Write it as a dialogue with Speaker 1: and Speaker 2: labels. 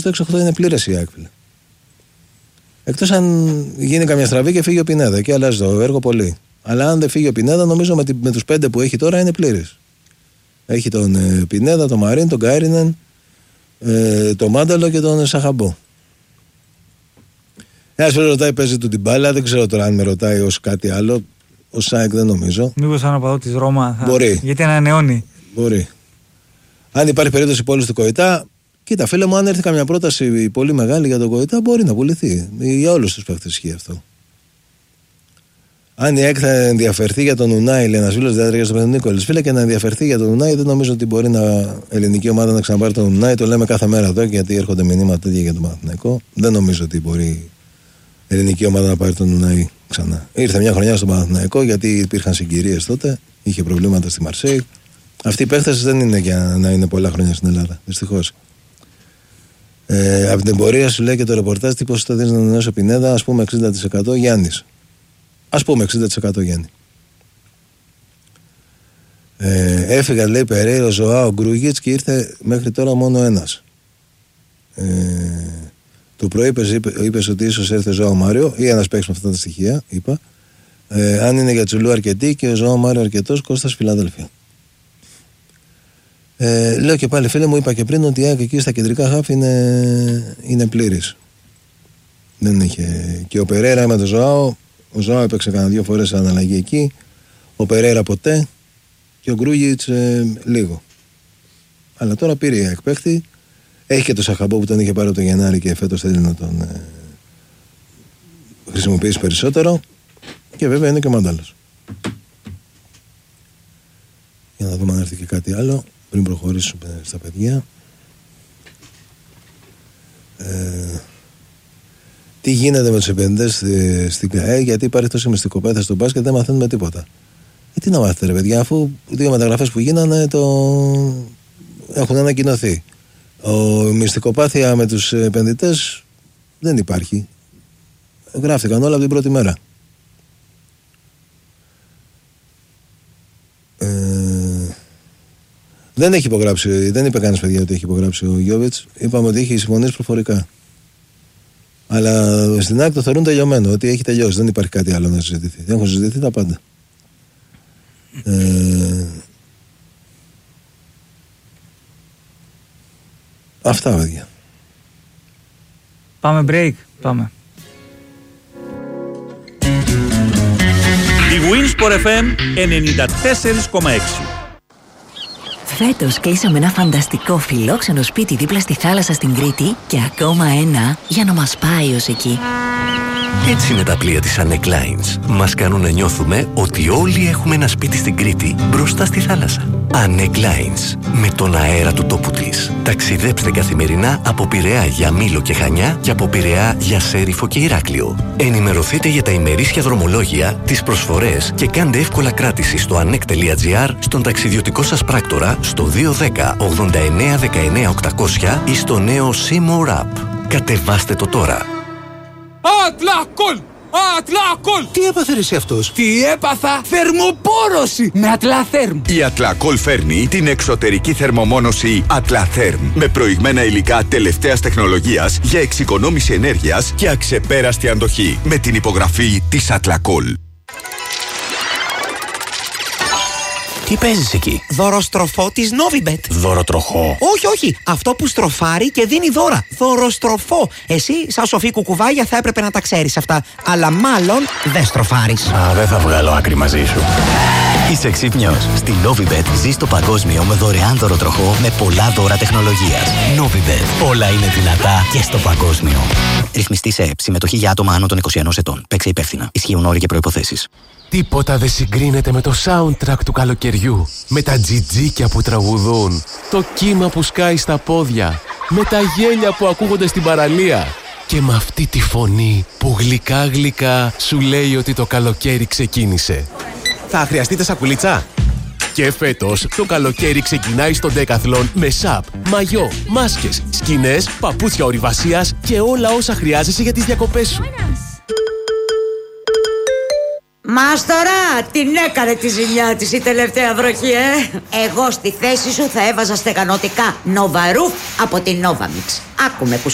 Speaker 1: στο 6-8 είναι πλήρες η ΑΕΚ. Εκτός αν γίνει καμιά στραβή και φύγει ο Πινέδα, και αλλάζει το έργο πολύ. Αλλά αν δεν φύγει ο Πινέδα, νομίζω με τους 5 που έχει τώρα είναι πλήρης. Έχει τον Πινέδα, τον Μαρίν, τον Γκάιρινεν, τον Μάνταλο και τον Σαχαμπό. Ένας φίλος ρωτάει, παίζει του την μπάλα. Δεν ξέρω τώρα αν με ρωτάει ως κάτι άλλο. Ως ΑΕΚ δεν νομίζω.
Speaker 2: Μήπως αν απαντώ της Ρώμα θα...
Speaker 1: Μπορεί.
Speaker 2: Γιατί ανανεώνει.
Speaker 1: Μπορεί. Αν υπάρχει περίπτωση πώληση του Κοϊτά, κοίτα φίλε μου, αν έρθει καμιά πρόταση πολύ μεγάλη για τον Κοϊτά, μπορεί να πουληθεί. Για όλους τους παίκτες ισχύει αυτό. Αν η ΑΕΚ θα ενδιαφερθεί για τον Ουνάι, λέει ένας φίλος, δεν στο Νίκολης, φίλε, και να ενδιαφερθεί για τον Ουνάι, δεν νομίζω ότι μπορεί ελληνική ομάδα να ξαναπάρει τον Ουνάι. Το λέμε κάθε μέρα εδώ, γιατί έρχονται μηνύματα τέτοια για τον Παναθηναϊκό. Δεν νομίζω ότι μπορεί η ελληνική ομάδα να πάρει τον Ουνάι ξανά. Ήρθε μια χρονιά στον Παναθηναϊκό, γιατί υπήρχαν συγκυρίες τότε, είχε προβλήματα στη Μαρσέη. Αυτοί οι παίχτες δεν είναι για να είναι πολλά χρόνια στην Ελλάδα, δυστυχώς. Από την πορεία σου λέει και το ρεπορτάζ, τι ποσοστό δίνει να ανανεώσει ο Πινέδα, ας πούμε 60% Γιάννης. Ας πούμε 60% Γιάννη. Έφυγαν, λέει, Περέιρο, Ζωάο, Γκρούγιτς και ήρθε μέχρι τώρα μόνο ένας. Το πρωί είπες ότι ίσως έρθει ο Ζωάο Μάριο ή ένας παίξει με αυτά τα στοιχεία, είπα. Αν είναι για Τσουλού αρκετή και ο Ζωάο Μάριο αρκετός, Κώστας Φιλαδέλφια. Λέω και πάλι, φίλε μου, είπα και πριν ότι η ΑΕΚ εκεί στα κεντρικά χάφη είναι πλήρης. Δεν είχε. Και ο Περέιρα με τον Ζωάο. Ο Ζωάο έπαιξε κανένα 2 φορές αναλλαγή εκεί. Ο Περέιρα ποτέ. Και ο Γκρούγιτς λίγο. Αλλά τώρα πήρε η ΑΕΚ παίχτη. Έχει και το Σαχαμπό που τον είχε πάρει το Γενάρη και φέτος θέλει να τον χρησιμοποιήσει περισσότερο. Και βέβαια είναι και ο Μάνταλος. Για να δούμε αν έρθει και κάτι άλλο πριν προχωρήσουμε στα παιδιά. Τι γίνεται με τους επενδυτές στην ΚΑΕ, γιατί υπάρχει τόση μυστικοπάθεια στο μπάσκετ, δεν μαθαίνουμε τίποτα. Τι να μάθετε, ρε παιδιά, αφού 2 μεταγραφές που γίνανε έχουν ανακοινωθεί. Η μυστικοπάθεια με τους επενδυτές δεν υπάρχει. Γράφτηκαν όλα από την πρώτη μέρα. Δεν έχει υπογράψει, δεν είπε κανείς, παιδιά, ότι έχει υπογράψει ο Γιώβιτς. Είπαμε ότι έχει συμφωνήσει προφορικά. Αλλά στην ΑΕΚ το θεωρούν τελειωμένο, ότι έχει τελειώσει. Δεν υπάρχει κάτι άλλο να συζητηθεί. Έχουν συζητηθεί τα πάντα. Αυτά, παιδιά.
Speaker 2: Πάμε break. Πάμε.
Speaker 3: Η Winsport FM 94,6.
Speaker 4: Φέτος κλείσαμε ένα φανταστικό φιλόξενο σπίτι δίπλα στη θάλασσα στην Κρήτη και ακόμα ένα για να μας πάει ως εκεί.
Speaker 5: Έτσι είναι τα πλοία της Anek Lines. Μας κάνουν να νιώθουμε ότι όλοι έχουμε ένα σπίτι στην Κρήτη μπροστά στη θάλασσα. Anek Lines. Με τον αέρα του τόπου της. Ταξιδέψτε καθημερινά από Πειραιά για Μήλο και Χανιά και από Πειραιά για Σέριφο και Ηράκλειο. Ενημερωθείτε για τα ημερήσια δρομολόγια, τις προσφορές και κάντε εύκολα κράτηση στο anek.gr, στον ταξιδιωτικό σας πράκτορα, στο 210 89 19 800 ή στο νέο Seymour App. Κατεβάστε το τώρα.
Speaker 6: Ατλακόλ! Ατλακόλ!
Speaker 7: Τι έπαθε εσύ αυτός?
Speaker 6: Τι έπαθα? Θερμοπόρωση με Ατλαθέρμ.
Speaker 8: Η Ατλακόλ φέρνει την εξωτερική θερμομόνωση Ατλαθέρμ με προηγμένα υλικά τελευταίας τεχνολογίας για εξοικονόμηση ενέργειας και αξεπέραστη αντοχή με την υπογραφή της Ατλακόλ.
Speaker 7: Τι παίζεις εκεί?
Speaker 9: Δωροστροφό της Novibet.
Speaker 7: Δωροτροχό?
Speaker 9: Όχι, όχι. Αυτό που στροφάρει και δίνει δώρα. Δωροστροφό. Εσύ, σαν σοφή κουκουβάγια, θα έπρεπε να τα ξέρεις αυτά. Αλλά μάλλον δεν στροφάρεις.
Speaker 7: Δεν θα βγάλω άκρη μαζί σου.
Speaker 10: Είσαι ξύπνιος. Στη Novibet ζεις το παγκόσμιο με δωρεάν δωροτροχό με πολλά δώρα τεχνολογίας. Novibet. Όλα είναι δυνατά και στο παγκόσμιο. Ρυθμιστή σε ΕΠ. Συμμετοχή για άτομα άνω των 21 ετών. Παίξε υπεύθυνα. Ισχύουν όροι και προϋποθέσεις.
Speaker 11: Τίποτα δεν συγκρίνεται με το soundtrack του καλοκαιριού. Με τα τζιτζίκια που τραγουδούν, το κύμα που σκάει στα πόδια, με τα γέλια που ακούγονται στην παραλία και με αυτή τη φωνή που γλυκά γλυκά σου λέει ότι το καλοκαίρι ξεκίνησε.
Speaker 12: Θα χρειαστείτε σακουλίτσα?
Speaker 11: Και φέτος το καλοκαίρι ξεκινάει στο Decathlon με σαπ, μαγιό, μάσκες, σκηνές, παπούτσια ορειβασίας και όλα όσα χρειάζεσαι για τις διακοπές σου.
Speaker 13: Μάστορα, την έκανε τη ζημιά της η τελευταία βροχή, Εγώ στη θέση σου θα έβαζα στεγανοτικά Nova Roof από την Novamix. Άκουμε που